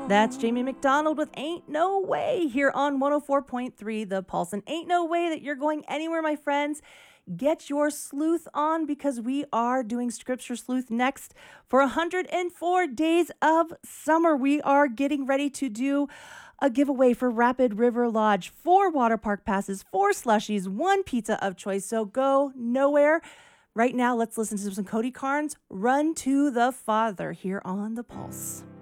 That's Jamie McDonald with Ain't No Way here on 104.3 The Pulse. And ain't no way that you're going anywhere, my friends. Get your sleuth on because we are doing Scripture Sleuth next for 104 days of summer. We are getting ready to do a giveaway for Rapid River Lodge, 4 water park passes, 4 slushies, 1 pizza of choice. So go nowhere. Right now, let's listen to some Cody Carnes, Run to the Father here on The Pulse.